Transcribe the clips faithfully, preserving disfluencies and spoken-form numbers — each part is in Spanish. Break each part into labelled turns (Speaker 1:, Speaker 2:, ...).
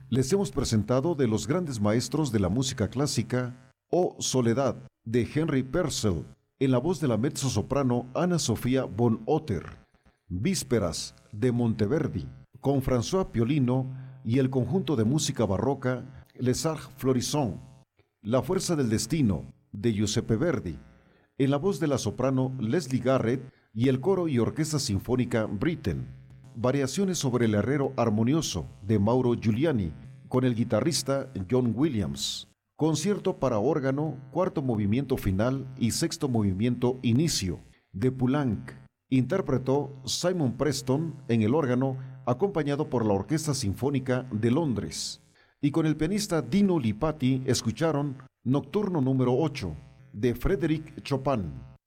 Speaker 1: Les hemos presentado de los grandes maestros de la música clásica, O Soledad, de Henry Purcell, en la voz de la mezzosoprano Ana Sofía von Otter, Vísperas, de Monteverdi, con François Piolino y el conjunto de música barroca Les Arts Florissants, La Fuerza del Destino, de Giuseppe Verdi, en la voz de la soprano Leslie Garrett y el coro y orquesta sinfónica Britten, Variaciones sobre el Herrero Armonioso, de Mauro Giuliani, con el guitarrista John Williams, Concierto para órgano, cuarto movimiento final y sexto movimiento inicio, de Poulenc. Interpretó Simon Preston en el órgano, acompañado por la Orquesta Sinfónica de Londres. Y con el pianista Dino Lipati escucharon Nocturno número ocho, de Frédéric Chopin.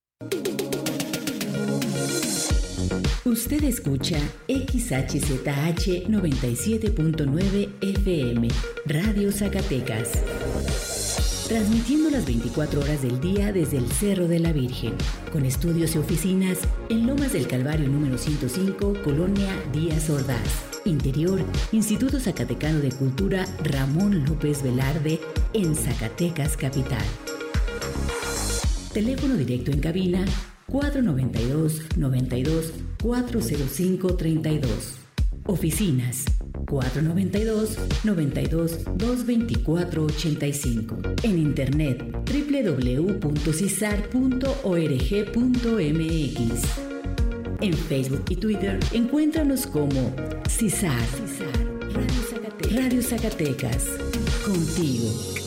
Speaker 2: Usted escucha X H Z H noventa y siete punto nueve F M, Radio Zacatecas. Transmitiendo las veinticuatro horas del día desde el Cerro de la Virgen, con estudios y oficinas en Lomas del Calvario número ciento cinco, Colonia Díaz Ordaz. Interior, Instituto Zacatecano de Cultura Ramón López Velarde, en Zacatecas Capital. Teléfono directo en cabina cuatro noventa y dos, noventa y dos, cuatro cero cinco, treinta y dos. Oficinas cuatro noventa y dos, noventa y dos, doscientos veinticuatro, ochenta y cinco. En internet doble u doble u doble u punto cisar punto org punto m x. En Facebook y Twitter encuéntranos como CISAR, Radio Zacatecas. Radio Zacatecas, contigo.